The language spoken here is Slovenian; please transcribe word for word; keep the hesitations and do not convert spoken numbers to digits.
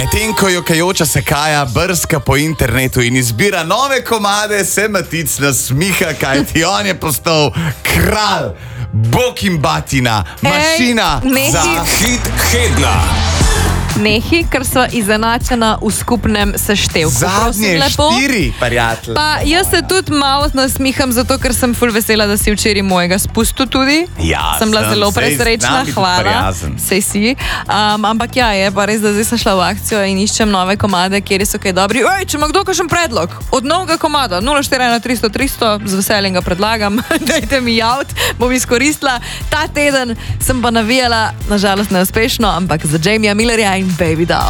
Medtem ko jokajoča se kaja, brska po internetu in izbira nove komade, se Matic nasmiha, kajti on je postal kralj, bog in batina, mašina Ej, za Hit Hedna. Nehi, ker so izenačena v skupnem seštevku. zadnje štiri, prijatelj. Pa jaz se tudi malo nasmiham, zato ker sem ful vesela, da si včeraj mojega spustil tudi. Ja, sem bila sem, zelo sej presrečna, znam biti hvala. prijazen. Sej si. Um, ampak ja, je pa res, da zdaj sem šla v akcijo in iščem nove komade, kjer so kaj dobri. Oj, če ima kdo kakšen predlog od novega komada, nula štiri ena tristo tristo, z veseljem ga predlagam, dajte mi javt, bom izkoristila. Ta teden sem pa navijala, nažalost neuspešno, ampak za Jamieja Millerja in Baby Doll.